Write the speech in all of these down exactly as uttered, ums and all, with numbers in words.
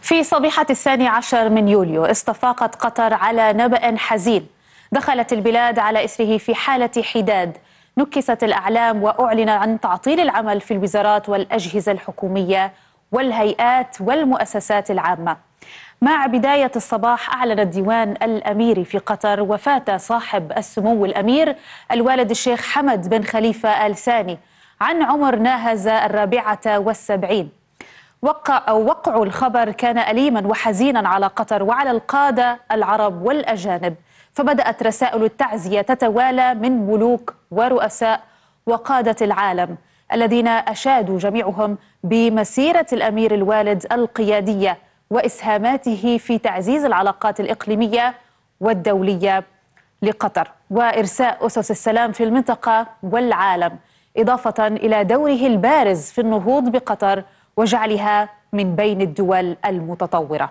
في صبيحة الثاني عشر من يوليو استفاقت قطر على نبأ حزين دخلت البلاد على إثره في حالة حداد. نكست الأعلام وأعلن عن تعطيل العمل في الوزارات والأجهزة الحكومية والهيئات والمؤسسات العامة. مع بداية الصباح أعلن الديوان الأميري في قطر وفاة صاحب السمو الأمير الوالد الشيخ حمد بن خليفة آل ثاني عن عمر ناهز الرابعة والسبعين. وقع أو وقع الخبر كان أليما وحزينا على قطر وعلى القادة العرب والأجانب، فبدأت رسائل التعزية تتوالى من ملوك ورؤساء وقادة العالم الذين أشادوا جميعهم بمسيرة الأمير الوالد القيادية وإسهاماته في تعزيز العلاقات الإقليمية والدولية لقطر وإرساء أسس السلام في المنطقة والعالم، إضافة إلى دوره البارز في النهوض بقطر وجعلها من بين الدول المتطورة.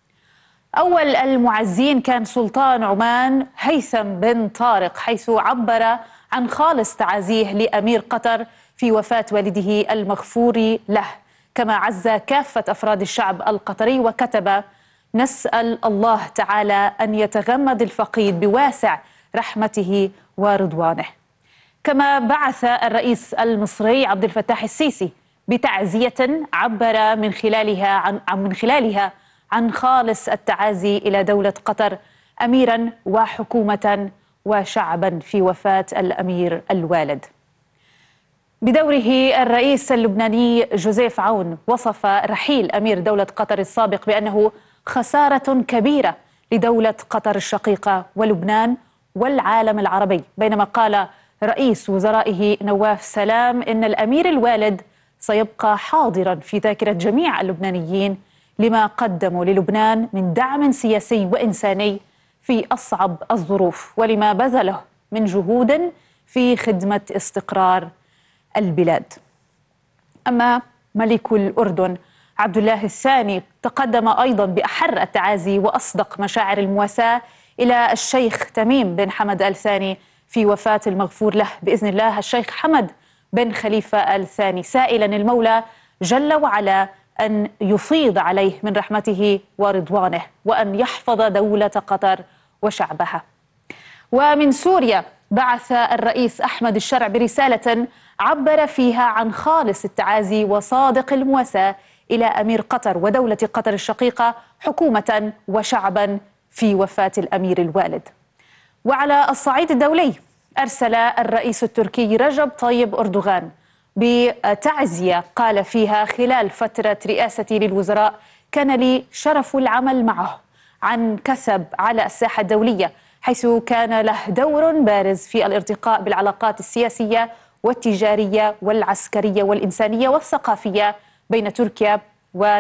أول المعزين كان سلطان عمان هيثم بن طارق، حيث عبر عن خالص تعازيه لأمير قطر في وفاة والده المغفور له، كما عز كافة أفراد الشعب القطري وكتب: نسأل الله تعالى أن يتغمد الفقيد بواسع رحمته ورضوانه. كما بعث الرئيس المصري عبد الفتاح السيسي بتعزية عبر من خلالها عن من خلالها عن خالص التعازي إلى دولة قطر أميرا وحكومة وشعبا في وفاة الأمير الوالد. بدوره الرئيس اللبناني جوزيف عون وصف رحيل أمير دولة قطر السابق بأنه خسارة كبيرة لدولة قطر الشقيقة ولبنان والعالم العربي، بينما قال رئيس وزرائه نواف سلام إن الأمير الوالد سيبقى حاضرا في ذاكرة جميع اللبنانيين لما قدموا للبنان من دعم سياسي وإنساني في أصعب الظروف ولما بذله من جهود في خدمة استقرار البلاد. أما ملك الأردن عبد الله الثاني تقدم أيضا بأحر التعازي وأصدق مشاعر المواساة إلى الشيخ تميم بن حمد آل ثاني في وفاة المغفور له بإذن الله الشيخ حمد بن خليفة آل ثاني، سائلا المولى جل وعلا أن يفيض عليه من رحمته ورضوانه وأن يحفظ دولة قطر وشعبها. ومن سوريا بعث الرئيس أحمد الشرع برسالة عبر فيها عن خالص التعازي وصادق المواساة إلى أمير قطر ودولة قطر الشقيقة حكومة وشعبا في وفاة الأمير الوالد. وعلى الصعيد الدولي أرسل الرئيس التركي رجب طيب أردوغان بتعزية قال فيها: خلال فترة رئاستي للوزراء كان لي شرف العمل معه عن كثب على الساحة الدولية، حيث كان له دور بارز في الارتقاء بالعلاقات السياسية والتجارية والعسكرية والإنسانية والثقافية بين تركيا و